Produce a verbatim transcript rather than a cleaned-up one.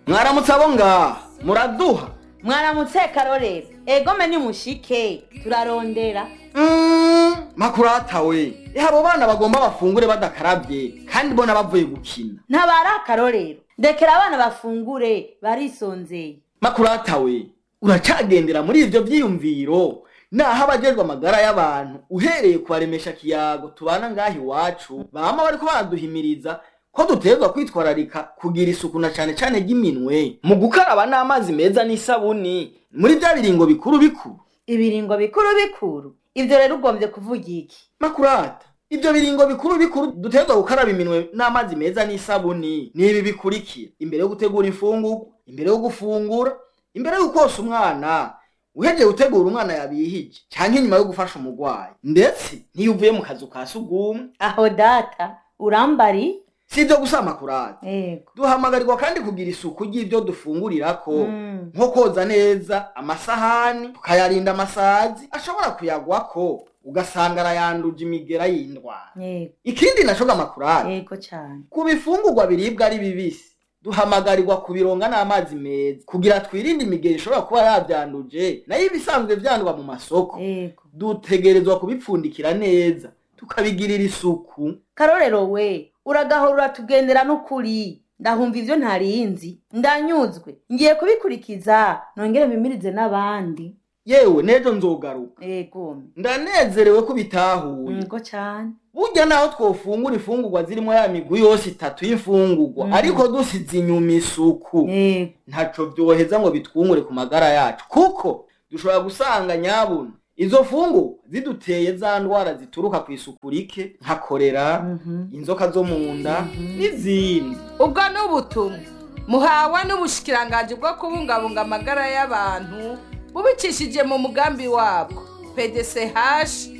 Mwaramutse abo ngaha muraduha. Mwaramutse Karorero. Ego menye umushike turarondera. Mm, Makurata we. Eh abo bana bagomba bafungure badakarabye kandi bona bavuye gukina. Ntabara Karorero. Ndekera abana bafungure barisonzeye. Makurata we. Uracagendera muri ivyo vyiyumviro. Naho abajejwe amagara y'abantu uhereye kubaremesha kiyago tubana ngahi wacu bama bariko baraduhimiriza ko dutegwa kwitwararika kugira isuku na cane cane giminwe mu gukaraba n'amazi meza n'isabuni muri bya biringo bikuru bikuru. Ibiringo bikuru bikuru ivyo rero ugombye kuvuga iki? Makurata, ivyo biringo bikuru bikuru dutegwa gukaraba iminwe n'amazi meza n'isabuni ni ibi bikurikira: imbere yo gutegura ifungurwa, imbere yo gufungura, imbere yo kosa umwana, uheje gutegura umwana yabihije canke nyuma yo gufasha umugwayi, ndetse ntiyuvuye mu kazu ka sugumwe. Aho data urambari sivyo gusa Makurata. Yego. Duhamagarirwa kandi kugira isuku ry'ivyo dufungurirako mm. nko koza neza amasahani, tukayarinda amasazi ashobora kuyagwako ugasanga arayanduje imigera y'indwara. Yego. Ikindi nashoga Makurata. Yego cyane. Kubifungurwa biribwa ari bibisi duhamagarirwa kubironga n'amazi meza kugira twirinde imigera ishobora kuba yavyanduje nayo ibisanzwe vyandwa mu masoko. Yego. Dutegerezwa kubipfundikira neza tukabigirira isuku. Karorero we uragahorura tugendera n'ukuri ndahumva ivyo ntarinzi ndanyuzwe ngiye kubikurikiza nongere mpimirize n'abandi. Yewe nejo nzogaruka. Yego. Ndanezerewe ko bitahuye. Ngo cyane. Burya naho twofungura ifungurwa zirimo ya migwi yose itatu y'ifungurwa mm. ariko dusize inyuma isuku. Yego. Ntaco vyoheza ngo bitwungure ku magara yacu kuko dushobora gusanga nyabuna izo fungu ziduteye za ndwara zituruka ku isuku rike nka kolera, mm -hmm. inzoka zo mu nda mm -hmm. n'izindi. Ubwo n'ubutumwa muhawa n'ubushikiranganje bwo kubungabunga amagara y'abantu bubicishije mu mugambi wabwo P D C H